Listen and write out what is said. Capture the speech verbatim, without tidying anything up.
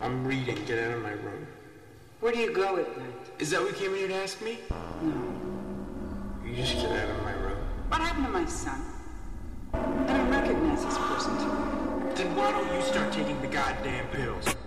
I'm reading. Get out of my room. Where do you go at night? Is that what you came in here to ask me? No. You just get out of my room. What happened to my son? I don't recognize this person to me. Then why don't you start taking the goddamn pills?